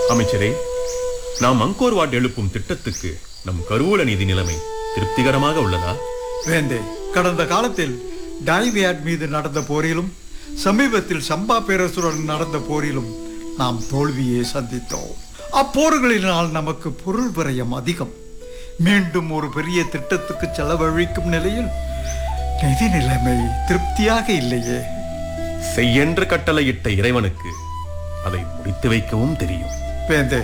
அமைச்சரே, நாம் Angkor Wat எழுப்பும் திட்டத்துக்கு நம் கருவூல நிதி நிலைமை திருப்திகரமாக உள்ளதா? வேந்தே, கடந்த காலத்தில் டைவியாட் மீது நடந்த போரிலும் சமீபத்தில் சம்பா பேரரசுடன் நடந்த போரிலும் நாம் தோல்வியை சந்தித்தோம். அப்போர்களினால் நமக்கு பொருள் விரயம் அதிகம். மீண்டும் ஒரு பெரிய திட்டத்துக்கு செலவழிக்கும் நிலையில் நிதி நிலைமை திருப்தியாக இல்லையே. செய்யென்று கட்டளையிட்ட இறைவனுக்கு அதை முடித்து வைக்கவும் தெரியும். வேந்தே,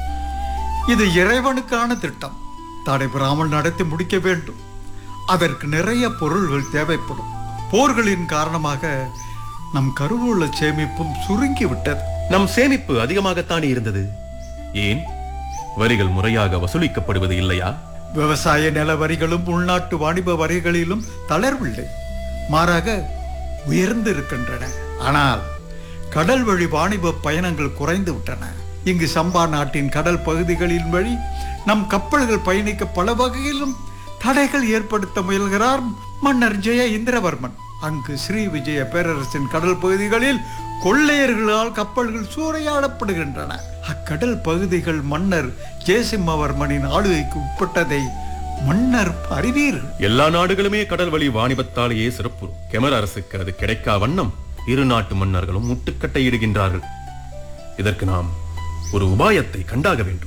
இது இறைவனுக்கான திட்டம். தடைபெறாமல் நடத்தி முடிக்க வேண்டும். அதற்கு நிறைய பொருள்கள் தேவைப்படும். போர்களின் காரணமாக நம் கருவூல சேமிப்பும் சுருங்கி விட்டது. நம் சேமிப்பு அதிகமாகத்தானே இருந்தது. ஏன் வரிகள் முறையாக வசூலிக்கப்படுவது இல்லையா? விவசாய நில வரிகளும் உள்நாட்டு வாணிப வரிகளிலும் தளர்வில்லை, மாறாக உயர்ந்து இருக்கின்றன. ஆனால் கடல் வழி வாணிப பயணங்கள் குறைந்து விட்டன. இங்கு சம்பா நாட்டின் கடல் பகுதிகளின் வழி நம் கப்பல்கள் பயணிக்க பல வகையிலும் தடைகள் ஏற்படுத்த முயல்கிறார் மன்னர் ஜெய இந்திரவர்மன். அங்கு ஸ்ரீ விஜய பேரரசின் கடல் பகுதிகளில் கொள்ளையர்களால் கப்பல்கள் சூறையாடப்படுகின்றன. அக்கடல் பகுதிகள் மன்னர் ஜெயசிம்மவர்மனின் ஆளுகைக்கு உட்பட்டதை மன்னர் அறிவீர்கள். எல்லா நாடுகளுமே கடல் வழி வாணிபத்தாலேயே சிறப்பு. கெமர் அரசுக்கு அது கிடைக்கா வண்ணம் இரு நாட்டு மன்னர்களும் முட்டுக்கட்டையிடுகின்றார்கள். இதற்கு நாம் ஒரு உபாயத்தை கண்டாக வேண்டும்.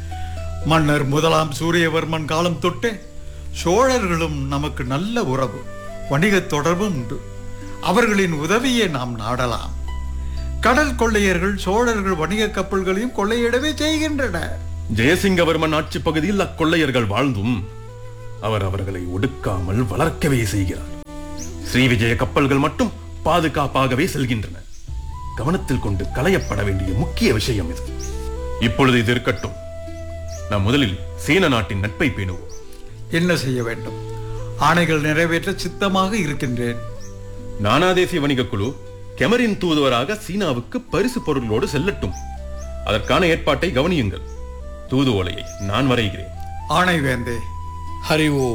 மன்னர் முதலாம் சூரியவர்மன் காலம் தொட்டே சோழர்களும் நமக்கு நல்ல உறவு, வணிக தொடர்பும் உண்டு. அவர்களின் உதவியை நாம் நாடலாம். கடல் கொள்ளையர்கள் சோழர்கள் வணிக கப்பல்களையும் கொள்ளையிடவே செய்கின்றனர். ஜெயசிங்கவர்மன் ஆட்சி பகுதியில் அக்கொள்ளையர்கள் வாழ்ந்தும் அவர் அவர்களை ஒடுக்காமல் வளர்க்கவே செய்கிறார். ஸ்ரீ விஜய கப்பல்கள் மட்டும் பாதுகாப்பாகவே செல்கின்றன. கவனத்தில் கொண்டு களையப்பட வேண்டிய முக்கிய விஷயம் இது. இப்பொழுது இது இருக்கட்டும். நாம் முதலில் சீன நாட்டின் நட்பை பேணுவோம். என்ன செய்ய வேண்டும்? ஆணைகள் நிறைவேற்ற சித்தமாக இருக்கின்றேன். நானாதேசிய வணிக குழு கெமரின் தூதுவராக சீனாவுக்கு பரிசு பொருளோடு செல்லட்டும். அதற்கான ஏற்பாட்டை கவனியுங்கள். தூது ஓலையை நான் வரைகிறேன். ஆணை வேந்தே. ஹரிஓ.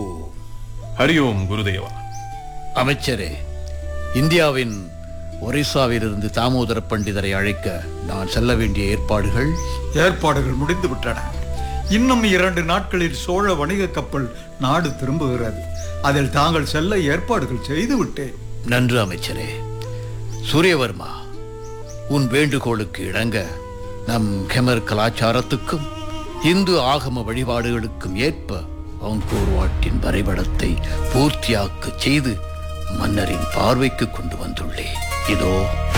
ஹரிஓம் குருதேவா. அமைச்சரே, இந்தியாவின் ஒரிசாவிலிருந்து தாமோதர பண்டிதரை அழைக்க நான் செல்ல வேண்டிய ஏற்பாடுகள் முடிந்து விட்டன. இன்னும் 2 நாட்களில் சோழ வணிக கப்பல் நாடு திரும்புகிறது. அதில் தாங்கள் செல்ல ஏற்பாடுகள் செய்து விட்டேன். நன்று அமைச்சரே. சூரியவர்மா, உன் வேண்டுகோளுக்கு இணங்க நம் கெமர் கலாச்சாரத்துக்கும் இந்து ஆகம வழிபாடுகளுக்கும் ஏற்ப அங்கோர் வாட்டின் வரைபடத்தை பூர்த்தியாக்க செய்து மன்னரின் பார்வைக்கு கொண்டு வந்துள்ளேன். இதோ.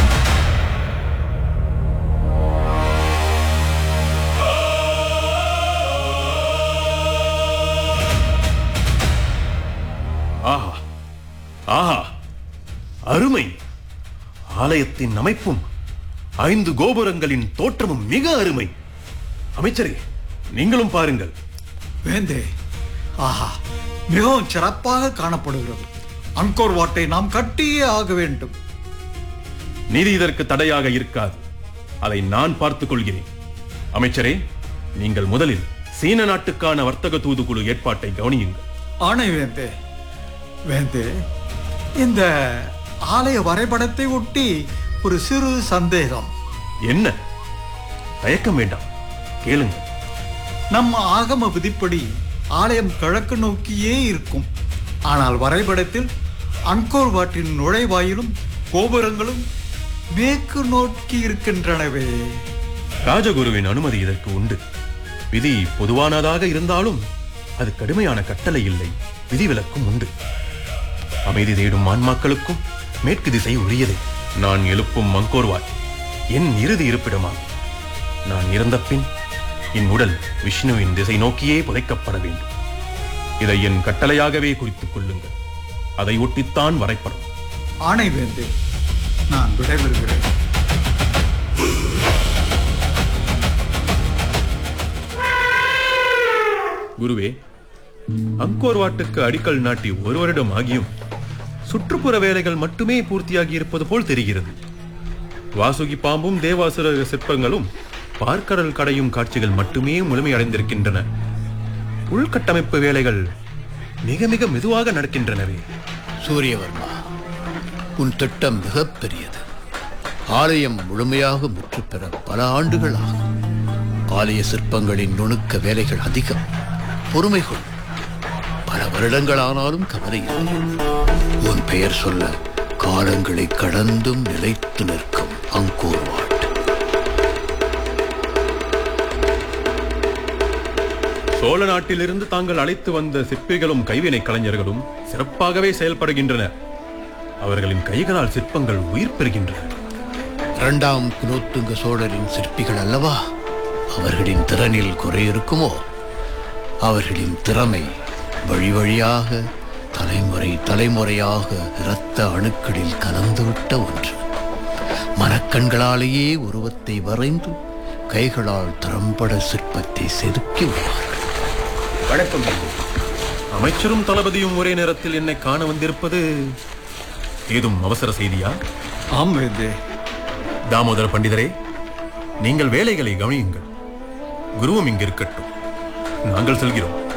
ஆஹா ஆஹா, அருமை! ஆலயத்தின் அமைப்பும் 5 கோபுரங்களின் தோற்றமும் மிக அருமை. அமைச்சரே, நீங்களும் பாருங்கள். வேந்தே, ஆஹா, மிகவும் சிறப்பாக காணப்படுகிறது. அங்கோர் வாட்டை நாம் கட்டியே ஆக வேண்டும். நிதி இதற்கு தடையாக இருக்காது. அதை நான் பார்த்துக் கொள்கிறேன். அமைச்சரே, நீங்கள் முதலில் சீன நாட்டுக்கான வர்த்தக தூதுக்குழு ஏற்பாட்டை கவனியுங்கள். ஆணை வேந்தே. வேந்தே, இந்த ஆலய வரைபடத்தை ஒட்டி ஒரு சிறு சந்தேகம். என்ன? தயக்கம் வேண்டாம், கேளுங்கள். நம்ம ஆகம விதிப்படி ஆலயம் கிழக்கு நோக்கியே இருக்கும். ஆனால் வரைபடத்தில் அங்கோர் வாட்டின் நுழைவாயிலும் கோபுரங்களும் மேற்கு நோக்கி இருக்கின்றனவே. ராஜகுருவின் அனுமதி இதற்கு உண்டு. விதி பொதுவானதாக இருந்தாலும் அது கடுமையான கட்டளை இல்லை, விதிவிலக்கும் உண்டு. அமைதி தேடும் ஆன்மாக்களுக்கும் மேற்கு திசை உரியது. நான் எழுப்பும் அங்கோர் வாட் என் இறுதி இருப்பிடமாகும். நான் இறந்த பின் என் உடல் விஷ்ணுவின் திசை நோக்கியே புதைக்கப்பட வேண்டும். இதை என் கட்டளையாகவே குறித்துக் கொள்ளுங்கள். அதை ஒட்டித்தான் வரைபடம். ஆணை வேந்தே, நான் விடைபெறுகிறேன். குருவே, அங்கோர் வாட்டுக்கு அடிக்கல் நாட்டி 1 வருடம் ஆகியும் சுற்றுப்புற வேலைகள் மட்டுமே பூர்த்தியாகி இருப்பது போல் தெரிகிறது. வாசுகி பாம்பும் தேவாசுர சிற்பங்களும் பார்க்கடல் கடையும் காட்சிகள் மட்டுமே முழுமையடைந்திருக்கின்றன. உள்கட்டமைப்பு வேலைகள் மிக மிக மெதுவாக நடக்கின்றனவே. சூரியவர்மா, உன் திட்டம் மிகப்பெரியது. ஆலயம் முழுமையாக முற்றுப்பெற பல ஆண்டுகள் ஆகும். ஆலய சிற்பங்களின் நுணுக்க வேலைகள் அதிகம். பொறுமை கொள். பல வருடங்களானாலும் கவலை இல்லை. உன் பெயர் சொல்ல காலங்களை கடந்தும் நிலைத்து நிற்கும் அங்கோர் வாட். சோழ நாட்டிலிருந்து தாங்கள் அழைத்து வந்த சிற்பிகளும் கைவினை கலைஞர்களும் சிறப்பாகவே செயல்படுகின்றனர். அவர்களின் கைகளால் சிற்பங்கள் உயிர் பெறுகின்றன. 2ஆம் குலோத்துங்க சோழரின் சிற்பிகள் அல்லவா? அவர்களின் திறனில் குறை இருக்குமோ? அவர்களின் திறமை வழி வழியாக தலைமுறை தலைமுறையாக இரத்த அணுக்களில் கலந்துவிட்ட ஒன்று. மனக்கண்களாலேயே உருவத்தை வரைந்து கைகளால் திறம்பட சிற்பத்தை செதுக்கி விடுவார்கள். வணக்கம். அமைச்சரும் தளபதியும் ஒரே நேரத்தில் என்னை காண வந்திருப்பது ஏதும் அவசர செய்தியா? ஆம் வேந்தே. தாமோதர பண்டிதரே, நீங்கள் வேலைகளை கவனியுங்கள். குருவும் இங்கு இருக்கட்டும். நாங்கள் செல்கிறோம்.